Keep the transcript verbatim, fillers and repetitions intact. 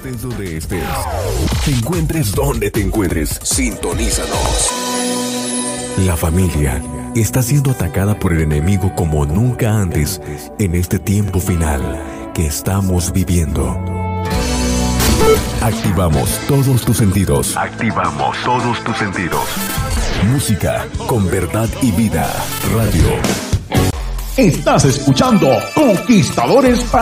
Estés donde estés. Te encuentres donde te encuentres. Sintonízanos. La familia está siendo atacada por el enemigo como nunca antes en este tiempo final que estamos viviendo. Activamos todos tus sentidos. Activamos todos tus sentidos. Música con verdad y vida. Radio. Estás escuchando Conquistadores.